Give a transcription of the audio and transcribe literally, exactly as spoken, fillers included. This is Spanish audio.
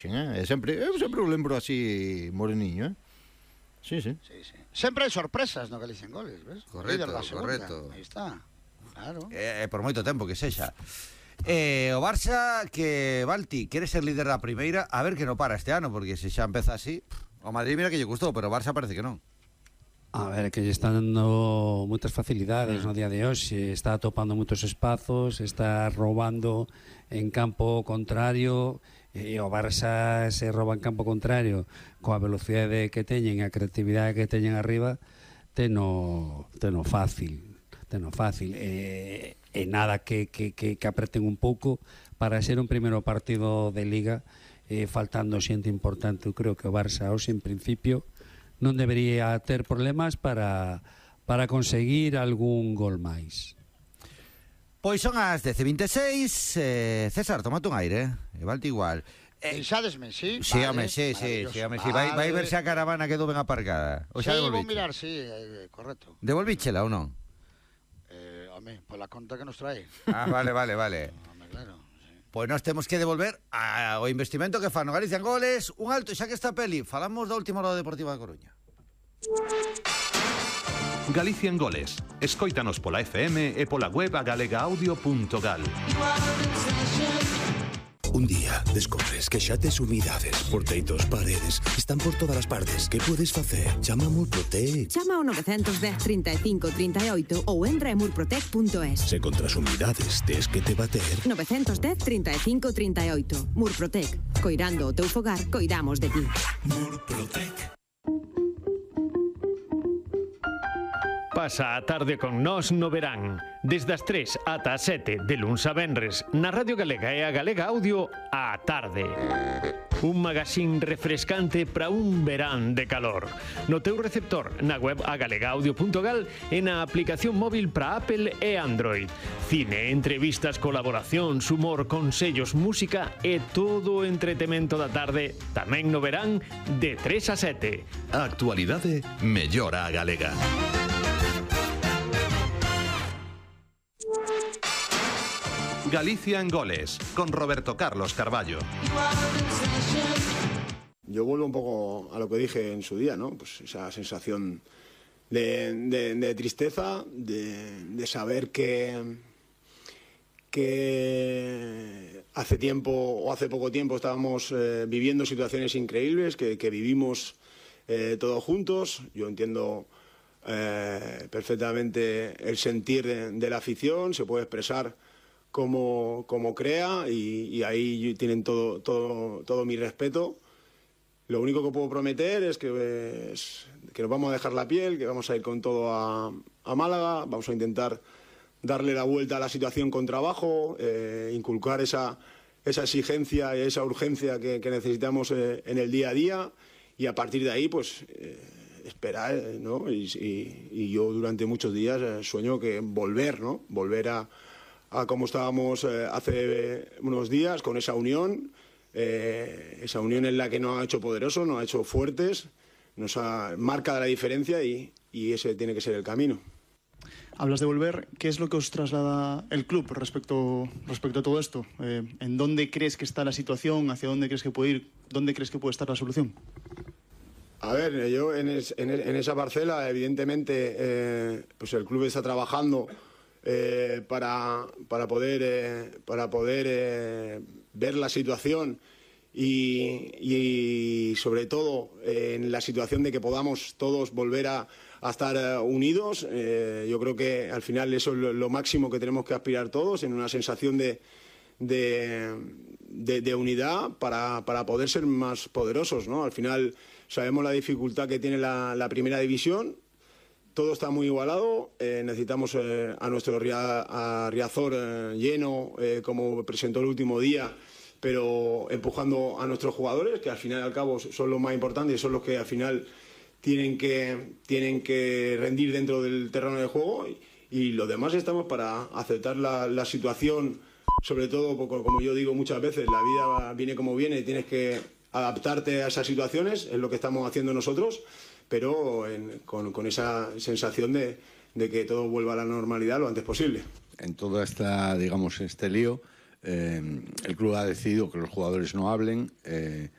Eh? Sempre, eu sempre o lembro así moreniño, eh? Sí, sí. Sí, sí. Sempre hai sorpresas no Galicia en Goles, ves? Correcto, Líder da segunda. correcto. Aí está, claro. Eh, por moito tempo que sexa. Eh, o Barça que, Balti, quere ser líder da primeira, a ver que non para este ano, porque se xa empeza así, o Madrid mira que lle gustou, pero o Barça parece que non. A ver, que lle están dando moitas facilidades no día de hoxe, está atopando moitos espazos, está robando en campo contrario, e o Barça se roba en campo contrario coa velocidade que teñen e a creatividade que teñen arriba, teno, teno fácil, teno fácil, e, e nada que, que, que, que apreten un pouco para ser un primeiro partido de Liga, eh, faltando xente importante. Eu creo que o Barça hoxe en principio non debería ter problemas para, para conseguir algún gol máis. Pois son as dez e vinte e seis, eh, César, tomate un aire, e Balti igual. Eh, Deixadesme, sí? Sí, Vale, home, sí, sí, sí, home, sí. Vai, vai vale. verse a caravana que do ben aparcada. O xa Sí, vou devolviche? mirar, sí, eh, correcto. Devolvíchela ou non? Eh, home, pola conta que nos trae. Ah, vale, vale, vale. Home, claro, sí. Pois nós temos que devolver ao investimento que fan no Galicia en Goles. Un alto, xa que esta peli, falamos da última hora deportiva da Coruña. Galicia en Goles. Escóitanos pola F M e pola web a galega audio punto gal. Un día descobres que xa tes humidades por teitos, paredes, están por todas as partes. Que podes facer? Chama a Murprotec. Chama ao nove un cero, trinta e cinco, trinta e oito ou entra en murprotec punto es. Se contra as humidades tes que te bater. nove un cero, trinta e cinco, trinta e oito. Murprotec. Coirando o teu fogar, coidamos de ti. Murprotec. Pasa a tarde con nós no verán. Desde as tres ata as sete de luns a venres na Radio Galega e a Galega Audio á tarde. Un magazín refrescante para un verán de calor. No teu receptor, na web a galega audio punto gal e na aplicación móvil para Apple e Android. Cine, entrevistas, colaboracións, humor, consellos, música e todo o entretemento da tarde tamén no verán de tres a sete. A actualidade mellora a galega. Galicia en Goles, con Roberto Carlos Carballo. Yo vuelvo un poco a lo que dije en su día, ¿no? Pues esa sensación de, de, de tristeza, de, de saber que, que hace tiempo o hace poco tiempo estábamos eh, viviendo situaciones increíbles, que, que vivimos eh, todos juntos. Yo entiendo eh, perfectamente el sentir de, de la afición, se puede expresar como, como crea y, y ahí tienen todo, todo, todo mi respeto. Lo único que puedo prometer es que, es que nos vamos a dejar la piel, que vamos a ir con todo a, a Málaga, vamos a intentar darle la vuelta a la situación con trabajo, eh, inculcar esa, esa exigencia y esa urgencia que, que necesitamos eh, en el día a día y a partir de ahí pues eh, esperar, ¿no? Y, y, y yo durante muchos días eh, sueño que volver, ¿no? Volver a a como estábamos eh, hace unos días, con esa unión, eh, esa unión en la que nos ha hecho poderosos, nos ha hecho fuertes, nos ha marca la diferencia y, y ese tiene que ser el camino. Hablas de volver, ¿qué es lo que os traslada el club respecto, respecto a todo esto? Eh, ¿En dónde crees que está la situación? ¿Hacia dónde crees que puede ir? ¿Dónde crees que puede estar la solución? A ver, yo en, es, en, en esa parcela, evidentemente, eh, pues el club está trabajando Eh, para, para poder, eh, para poder eh, ver la situación y, y sobre todo eh, en la situación de que podamos todos volver a, a estar eh, unidos. Eh, yo creo que al final eso es lo, lo máximo que tenemos que aspirar todos, en una sensación de, de, de, de unidad para, para poder ser más poderosos, ¿no? Al final sabemos la dificultad que tiene la, la primera división. Todo está muy igualado, eh, necesitamos eh, a nuestro ria, a Riazor eh, lleno, eh, como presentó el último día, pero empujando a nuestros jugadores, que al final y al cabo son los más importantes y son los que al final tienen que, tienen que rendir dentro del terreno de juego y, y los demás estamos para aceptar la, la situación, sobre todo, porque, como yo digo muchas veces, la vida viene como viene y tienes que adaptarte a esas situaciones, es lo que estamos haciendo nosotros, pero en, con, con esa sensación de, de que todo vuelva a la normalidad lo antes posible. En todo esta, digamos, este lío, eh, el club ha decidido que los jugadores no hablen, eh,